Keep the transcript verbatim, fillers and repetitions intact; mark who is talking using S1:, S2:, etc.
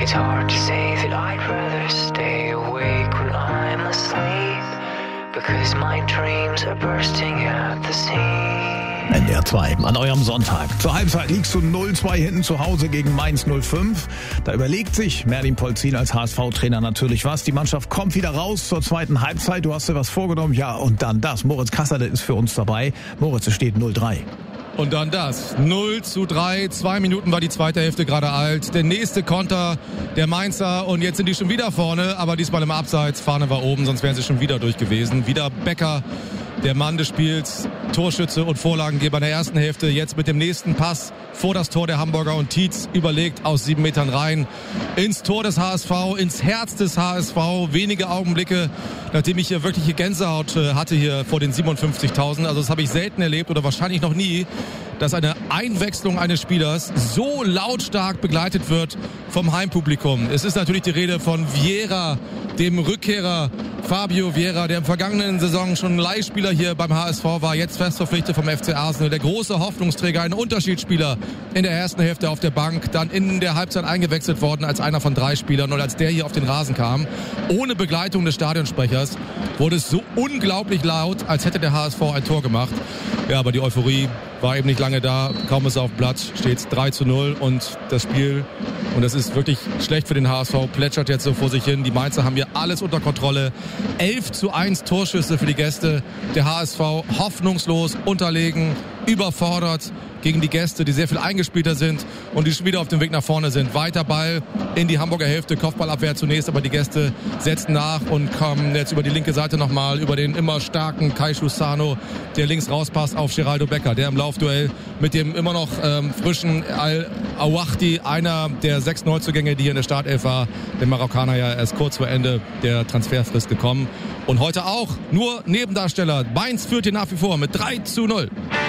S1: It's hard to say that I'd rather stay awake when I'm asleep, because my dreams are bursting at the seams.
S2: N D R zwei an eurem Sonntag. Zur Halbzeit liegst du null zwei hinten zu Hause gegen Mainz null fünf. Da überlegt sich Merlin Polzin als H S V-Trainer natürlich was. Die Mannschaft kommt wieder raus zur zweiten Halbzeit. Du hast dir was vorgenommen. Ja, und dann das. Moritz Kasserle ist für uns dabei. Moritz, es steht null drei.
S3: Und dann das. null zu drei. Zwei Minuten war die zweite Hälfte gerade alt. Der nächste Konter der Mainzer. Und jetzt sind die schon wieder vorne. Aber diesmal im Abseits. Fahne war oben, sonst wären sie schon wieder durch gewesen. Wieder Becker, der Mann des Spiels. Torschütze und Vorlagengeber in der ersten Hälfte. Jetzt mit dem nächsten Pass vor das Tor der Hamburger. Und Tietz überlegt aus sieben Metern rein ins Tor des H S V, ins Herz des H S V. Wenige Augenblicke, nachdem ich hier wirkliche Gänsehaut hatte hier vor den siebenundfünfzigtausend. Also das habe ich selten erlebt oder wahrscheinlich noch nie, dass eine Einwechslung eines Spielers so lautstark begleitet wird vom Heimpublikum. Es ist natürlich die Rede von Vieira, dem Rückkehrer Fabio Vieira, der im vergangenen Saison schon Leihspieler hier beim H S V war, jetzt fest verpflichtet vom F C Arsenal. Der große Hoffnungsträger, ein Unterschiedsspieler in der ersten Hälfte auf der Bank, dann in der Halbzeit eingewechselt worden als einer von drei Spielern. Und als der hier auf den Rasen kam, ohne Begleitung des Stadionsprechers, wurde es so unglaublich laut, als hätte der H S V ein Tor gemacht. Ja, aber die Euphorie war eben nicht lange da. Kaum ist er auf dem Platz, steht es drei zu null und das Spiel, und das ist wirklich schlecht für den H S V, plätschert jetzt so vor sich hin. Die Mainzer haben hier alles unter Kontrolle. elf zu eins Torschüsse für die Gäste. Der H S V hoffnungslos unterlegen, überfordert gegen die Gäste, die sehr viel eingespielter sind und die schon wieder auf dem Weg nach vorne sind. Weiter Ball in die Hamburger Hälfte, Kopfballabwehr zunächst, aber die Gäste setzen nach und kommen jetzt über die linke Seite nochmal, über den immer starken Kai Schussano, der links rauspasst auf Geraldo Becker, der im Laufduell mit dem immer noch ähm, frischen Al-Awahdi, einer der sechs Neuzugänge, die hier in der Startelf war, der Marokkaner ja erst kurz vor Ende der Transferfrist gekommen. Und heute auch nur Nebendarsteller. Mainz führt hier nach wie vor mit drei zu null.